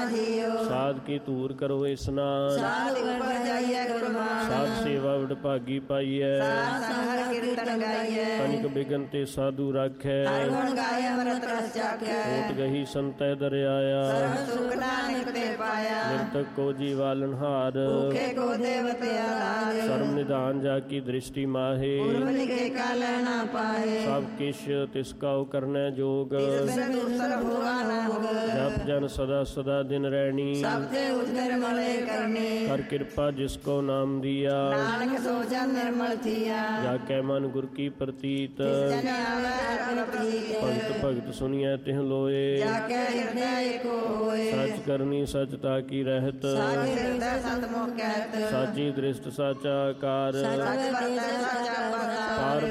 ਸਾਧ ਕੀ ਧੂਰ ਕਰੋ ਇਸਨਾਨ, ਸਾਧ ਸੇਵਾ ਵਡਭਾਗੀ ਪਾਈਐ, ਕਨਿਕ ਬਿਗਨ ਤੇ ਸਾਧੂ ਰਾਖੈ, ਓਟ ਗਹੀ ਸੰਤੈ ਦਰਿਆਇਆ, ਨਿਰਤਕ ਕੋ ਜੀਵਾਲਨ ਹਾਰ, ਸਰਮ ਨਿਧਾਨ ਜਾ ਕੀ ਦ੍ਰਿਸ਼ਟੀ ਮਾਹੇ, ਸਭ ਕਿਛ ਤਿਸ ਕਾਉ ਕਰਨੈ ਜੋਗ, ਜਪ ਜਨ ਸਦਾ ਸਦਾ ਦਿਨ ਰਹਿਣੀ, ਕਰ ਕਿਰਪਾ ਜਿਸ ਕੋ ਨਾਮ ਦੀਆ, ਜਾ ਕੈ ਮਨ ਗੁਰ ਕੀ ਪ੍ਰਤੀਤ, ਭਗਤ ਭਗਤ ਸੁਣੀਐ ਤਿਹ ਲੋਏ, ਸਚ ਕਰਨੀ ਸਚ ਤਾ ਕੀ ਰਹਿਤ, ਸਾਚੀ ਦ੍ਰਿਸ਼ਟ ਸਾਚਾ ਆਕਾਰ, ਪਾਰ